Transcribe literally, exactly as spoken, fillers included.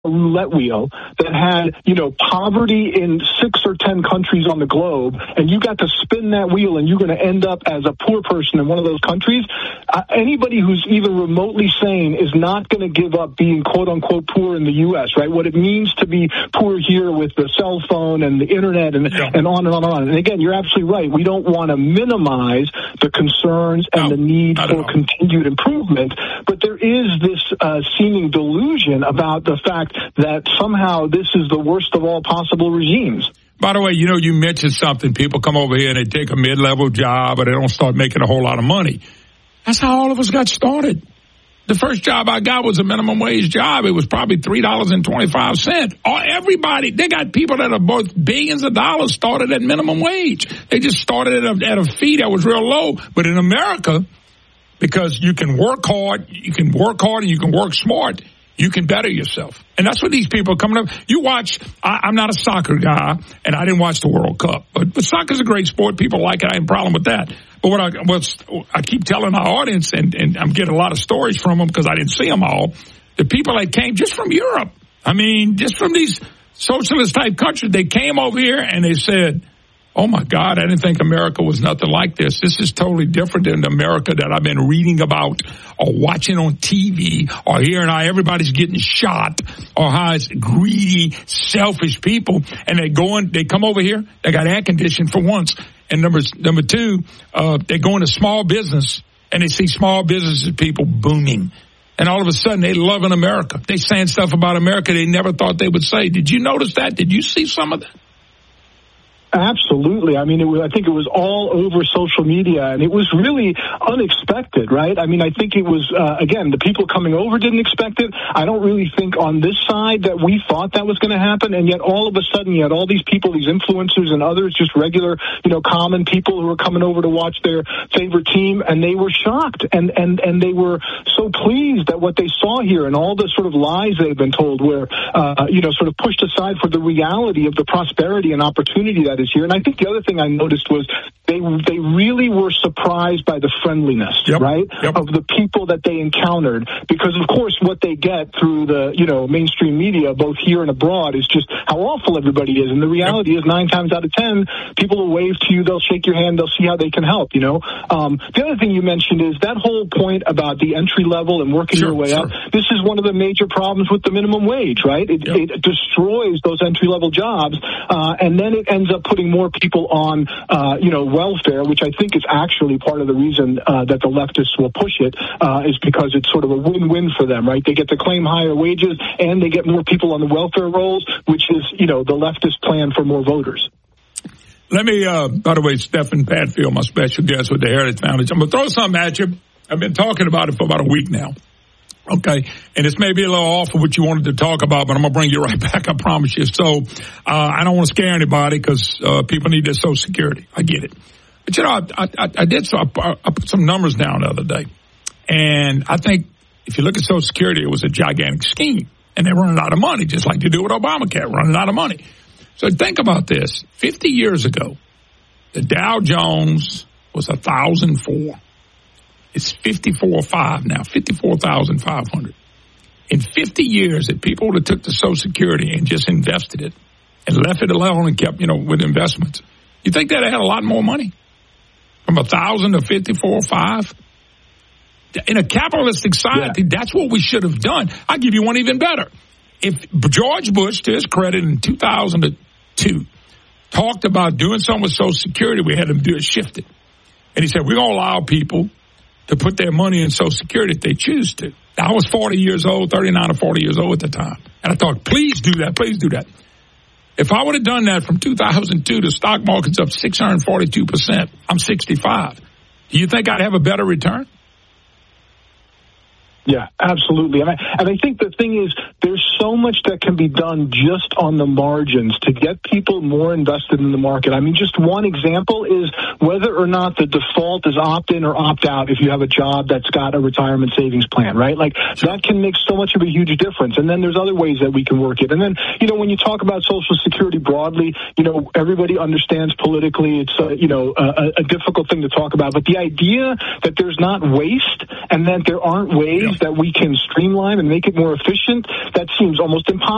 roulette wheel that had, you know, poverty in six or ten countries on the globe, and you got to spin that wheel and you're going to end up as a poor person in one of those countries, uh, anybody who's even remotely sane is not going to give up being quote-unquote poor in the U S, right? What it means to be poor here with the cell phone and the internet and, yeah. and on and on and on. And again, you're absolutely right. We don't want to minimize the concerns and no, the need for continued improvement, but there is this uh, seeming delusion about the fact that somehow this is the worst of all possible regimes. By the way, you know, you mentioned something. People come over here and they take a mid-level job or they don't start making a whole lot of money. That's how all of us got started. The first job I got was a minimum wage job. It was probably three dollars and twenty-five cents. Everybody, they got people that are worth billions of dollars started at minimum wage. They just started at a, at a fee that was real low. But in America, because you can work hard, you can work hard and you can work smart, you can better yourself. And that's what these people are coming up. You watch, I, I'm not a soccer guy, and I didn't watch the World Cup. But, but soccer's a great sport. People like it. I have a problem with that. But what I, what's, I keep telling our audience, and, and I'm getting a lot of stories from them because I didn't see them all, the people that came just from Europe, I mean, just from these socialist-type countries, they came over here and they said, oh, my God, I didn't think America was nothing like this. This is totally different than the America that I've been reading about or watching on T V or hearing how everybody's getting shot or how it's greedy, selfish people. And they go in, they come over here, they got air conditioning for once. And number, number two, uh, they go into small business and they see small businesses people booming. And all of a sudden, they love in America. They saying stuff about America they never thought they would say. Did you notice that? Did you see some of that? Absolutely. I mean, it was, I think it was all over social media, and it was really unexpected, right? I mean, I think it was, uh, again, the people coming over didn't expect it. I don't really think on this side that we thought that was going to happen, and yet all of a sudden you had all these people, these influencers and others, just regular, you know, common people who were coming over to watch their favorite team, and they were shocked, and, and, and they were so pleased at what they saw here and all the sort of lies they've been told were, uh, you know, sort of pushed aside for the reality of the prosperity and opportunity that is here. And I think the other thing I noticed was they they really were surprised by the friendliness, yep. right, yep. of the people that they encountered. Because, of course, what they get through the, you know, mainstream media, both here and abroad, is just how awful everybody is. And the reality yep. is nine times out of ten, people will wave to you, they'll shake your hand, they'll see how they can help, you know. Um, the other thing you mentioned is that whole point about the entry level and working sure, your way sure. up. This is one of the major problems with the minimum wage, right? It, yep. it destroys those entry-level jobs, uh, and then it ends up putting more people on, uh, you know, welfare, which I think is actually part of the reason uh, that the leftists will push it, uh, is because it's sort of a win-win for them, right? They get to claim higher wages, and they get more people on the welfare rolls, which is, you know, the leftist plan for more voters. Let me, uh, by the way, Stephen Padfield, my special guest with the Heritage Foundation. I'm going to throw something at you. I've been talking about it for about a week now. Okay, and this may be a little off of what you wanted to talk about, but I'm going to bring you right back, I promise you. So uh, I don't want to scare anybody because uh, people need their Social Security. I get it. But, you know, I, I, I did so. I, I put some numbers down the other day. And I think if you look at Social Security, it was a gigantic scheme. And they're running out of money, just like you do with Obamacare, running out of money. So think about this. fifty years ago, the Dow Jones was one thousand four. It's fifty-four five now, fifty-four thousand five hundred. In fifty years, if people would have took the Social Security and just invested it and left it alone and kept, you know, with investments, you think they'd have had a lot more money? From one thousand to fifty-four five? In a capitalistic society, yeah. that's what we should have done. I'll give you one even better. If George Bush, to his credit, in two thousand two, talked about doing something with Social Security, we had him do it, shift it. And he said, we're going to allow people to put their money in Social Security if they choose to. Now, I was forty years old, thirty-nine or forty years old at the time. And I thought, please do that, please do that. If I would have done that from two thousand two, the stock market's up six hundred forty-two percent. I'm sixty-five. Do you think I'd have a better return? Yeah, absolutely. And I, and I think the thing is, there's so much that can be done just on the margins to get people more invested in the market. I mean, just one example is whether or not the default is opt-in or opt-out if you have a job that's got a retirement savings plan, right? Like, that can make so much of a huge difference. And then there's other ways that we can work it. And then, you know, when you talk about Social Security broadly, you know, everybody understands politically it's, a, you know, a, a difficult thing to talk about. But the idea that there's not waste and that there aren't ways that we can streamline and make it more efficient, that seems almost impossible.